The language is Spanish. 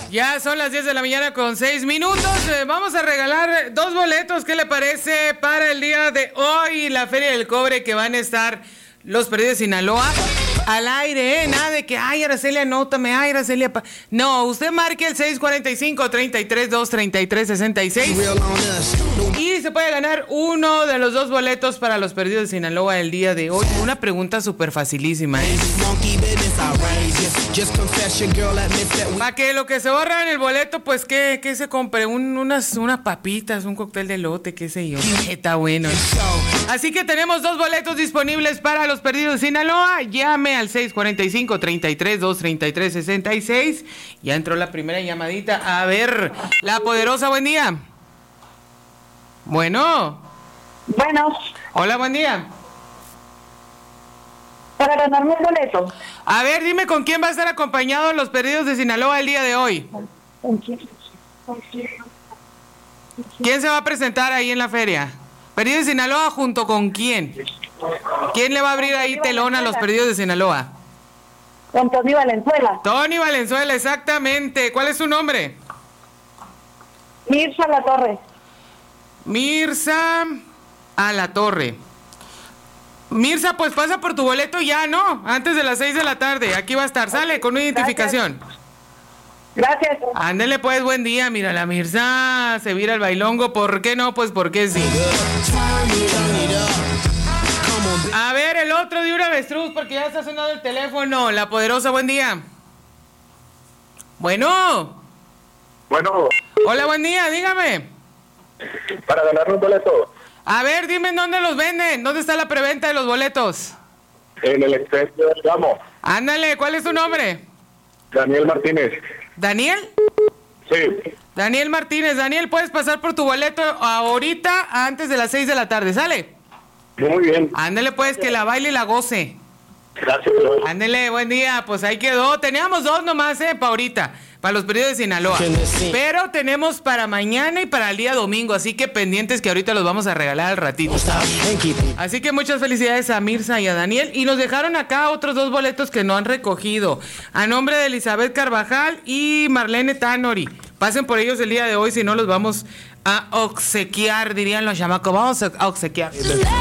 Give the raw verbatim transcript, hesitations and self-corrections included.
Ya son las diez de la mañana con seis minutos. Eh, vamos a regalar dos boletos. ¿Qué le parece para el día de hoy? La Feria del Cobre, que van a estar los Perdidos de Sinaloa al aire, ¿eh? Nada de que, ay, Araceli, anótame, ay, Araceli. Pa-". No, usted marque el seis cuatro cinco, treinta y tres dos, treinta y tres sesenta y seis y se puede ganar uno de los dos boletos para los Perdidos de Sinaloa el día de hoy. Una pregunta súper facilísima, ¿eh? Para que lo que se ahorra en el boleto, pues, que, que se compre un, unas, unas papitas, un cóctel de elote, qué sé yo. Está bueno, ¿eh? Así que tenemos dos boletos disponibles para los Perdidos de Sinaloa. Llame al seis cuatro cinco, treinta y tres dos, treinta y tres sesenta y seis. Ya entró la primera llamadita. A ver, La Poderosa, buen día. Bueno. Bueno. Hola, buen día. Para ganarme un boleto. A ver, dime con quién va a estar acompañado los Perdidos de Sinaloa el día de hoy. ¿Con quién? ¿Con quién? ¿Quién se va a presentar ahí en la feria? Perdidos de Sinaloa, ¿junto con quién? ¿Quién le va a abrir ahí telón a los Perdidos de Sinaloa? Con Tony Valenzuela. Tony Valenzuela, exactamente. ¿Cuál es su nombre? Mirza La Torre. Mirza a la Torre. Mirza, pues pasa por tu boleto ya, ¿no? Antes de las seis de la tarde. Aquí va a estar. Sale con una identificación. Gracias. Ándele pues, buen día. Mira, la Mirza se vira el bailongo. ¿Por qué no? Pues porque sí. A ver, el otro de un avestruz, porque ya está sonando el teléfono. La Poderosa, buen día. Bueno. Bueno. Hola, buen día, dígame. Para ganar un boleto. A ver, dime en dónde los venden. ¿Dónde está la preventa de los boletos? En el exterior del Gamo. Ándale, ¿cuál es tu nombre? Daniel Martínez. ¿Daniel? Sí. Daniel Martínez. Daniel, puedes pasar por tu boleto ahorita antes de las seis de la tarde, ¿sale? Muy bien. Ándale pues, que la baile y la goce. Gracias. Ándale, buen día. Pues ahí quedó. Teníamos dos nomás, ¿eh? Para ahorita. Para los Perdidos de Sinaloa. Pero tenemos para mañana y para el día domingo. Así que pendientes que ahorita los vamos a regalar al ratito. Así que muchas felicidades a Mirza y a Daniel. Y nos dejaron acá otros dos boletos que no han recogido. A nombre de Elizabeth Carvajal y Marlene Tanori. Pasen por ellos el día de hoy, si no los vamos a obsequiar, dirían los chamacos. Vamos a obsequiar.